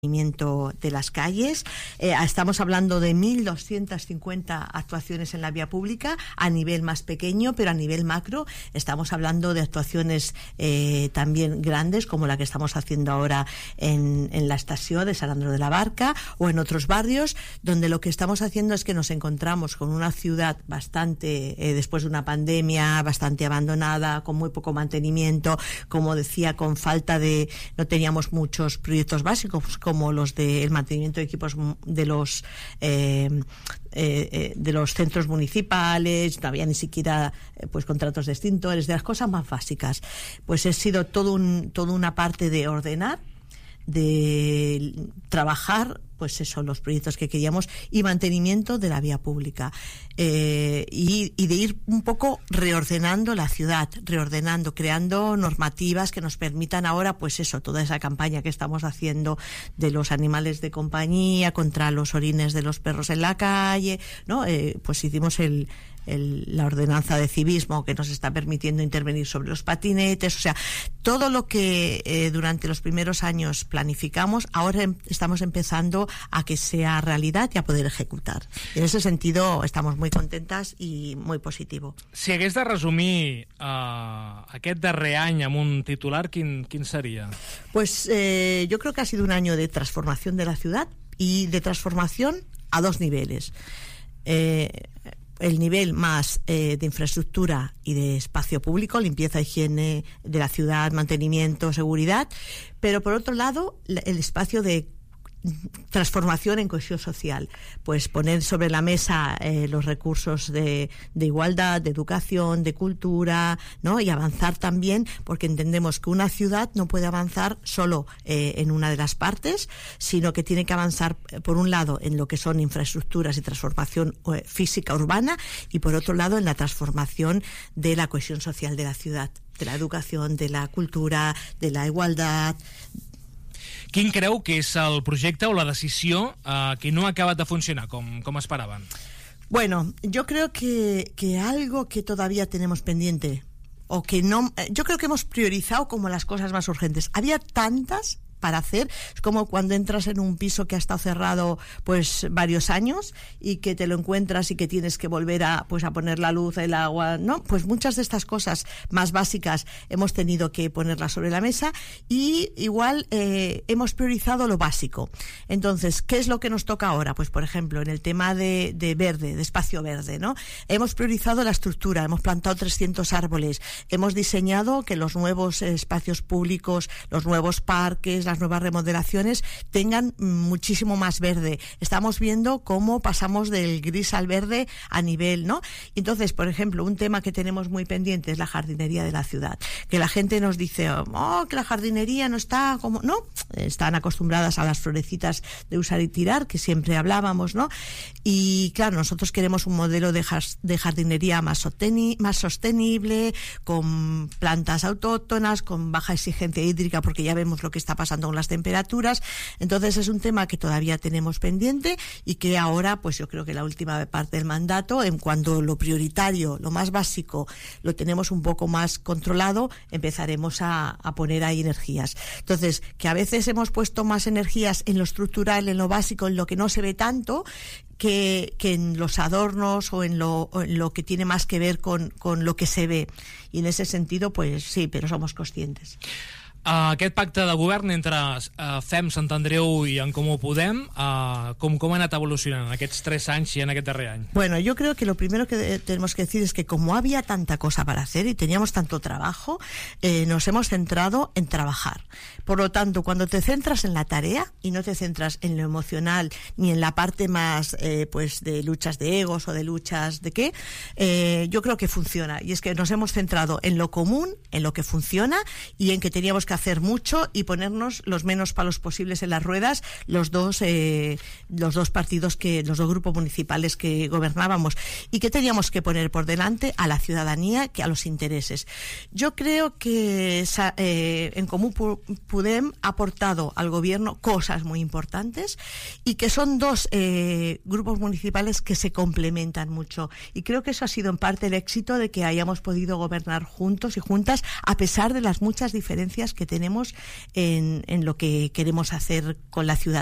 de las calles. Estamos hablando de 1.250 actuaciones en la vía pública a nivel más pequeño, pero a nivel macro estamos hablando de actuaciones también grandes, como la que estamos haciendo ahora en la estación de Sant Andreu de la Barca o en otros barrios, donde lo que estamos haciendo es que nos encontramos con una ciudad bastante, después de una pandemia, bastante abandonada, con muy poco mantenimiento, como decía, con falta de, no teníamos muchos proyectos básicos como los del mantenimiento de equipos de los centros municipales, no había ni siquiera pues contratos de extintores, de las cosas más básicas. Pues ha sido toda una parte de ordenar, de trabajar, pues eso, los proyectos que queríamos y mantenimiento de la vía pública, y de ir un poco reordenando la ciudad, creando normativas que nos permitan ahora, pues eso, toda esa campaña que estamos haciendo de los animales de compañía, contra los orines de los perros en la calle, ¿no? Pues hicimos la ordenanza de civismo que nos está permitiendo intervenir sobre los patinetes, o sea, todo lo que durante los primeros años planificamos, ahora estamos empezando a que sea realidad y a poder ejecutar. En ese sentido estamos muy contentas y muy positivo. Si hagués de resumir aquest darrer any amb un titular, quin seria? Pues yo creo que ha sido un año de transformación de la ciudad y de transformación a dos niveles. El nivel más de infraestructura y de espacio público, limpieza, higiene de la ciudad, mantenimiento, seguridad, pero por otro lado el espacio de transformación en cohesión social, pues poner sobre la mesa los recursos de igualdad, de educación, de cultura, ¿no? Y avanzar también, porque entendemos que una ciudad no puede avanzar solo en una de las partes, sino que tiene que avanzar por un lado en lo que son infraestructuras y transformación física urbana, y por otro lado en la transformación de la cohesión social de la ciudad, de la educación, de la cultura, de la igualdad. Quin creu que és el projecte o la decisió que no ha acabat de funcionar com esperaven? Bueno, yo creo que algo que todavía tenemos pendiente, o que no, yo creo que hemos priorizado como las cosas más urgentes. Había tantas para hacer, es como cuando entras en un piso que ha estado cerrado pues varios años y que te lo encuentras y que tienes que volver a poner la luz, el agua, ¿no? Pues muchas de estas cosas más básicas hemos tenido que ponerlas sobre la mesa, y igual hemos priorizado lo básico. Entonces, ¿qué es lo que nos toca ahora? Pues por ejemplo, en el tema de verde, de espacio verde, ¿no? Hemos priorizado la estructura, hemos plantado 300 árboles, hemos diseñado que los nuevos espacios públicos, los nuevos parques, las nuevas remodelaciones tengan muchísimo más verde. Estamos viendo cómo pasamos del gris al verde a nivel, ¿no? Entonces, por ejemplo, un tema que tenemos muy pendiente es la jardinería de la ciudad. Que la gente nos dice, que la jardinería no está como, ¿no? Están acostumbradas a las florecitas de usar y tirar, que siempre hablábamos, ¿no? Y claro, nosotros queremos un modelo de jardinería más sostenible, con plantas autóctonas, con baja exigencia hídrica, porque ya vemos lo que está pasando con las temperaturas. Entonces es un tema que todavía tenemos pendiente y que ahora, pues yo creo que la última parte del mandato, en cuanto lo prioritario, lo más básico, lo tenemos un poco más controlado, empezaremos a poner ahí energías. Entonces, que a veces hemos puesto más energías en lo estructural, en lo básico, en lo que no se ve tanto, que en los adornos o en lo que tiene más que ver con lo que se ve. Y en ese sentido, pues sí, pero somos conscientes. Aquest pacte de govern entre FEM, Sant Andreu i En Comú Podem, com ha anat evolucionant en aquests 3 anys i en aquest darrer any? Bueno, yo creo que lo primero que tenemos que decir es que como había tanta cosa para hacer y teníamos tanto trabajo, nos hemos centrado en trabajar. Por lo tanto, cuando te centras en la tarea y no te centras en lo emocional ni en la parte más pues de luchas de egos o de luchas de qué, yo creo que funciona. Y es que nos hemos centrado en lo común, en lo que funciona, y en que teníamos que hacer mucho y ponernos los menos palos posibles en las ruedas los dos partidos, los dos grupos municipales que gobernábamos, y que teníamos que poner por delante a la ciudadanía que a los intereses. Yo creo que En Comú Podem ha aportado al gobierno cosas muy importantes y que son dos grupos municipales que se complementan mucho, y creo que eso ha sido en parte el éxito de que hayamos podido gobernar juntos y juntas a pesar de las muchas diferencias que tenemos en lo que queremos hacer con la ciudad.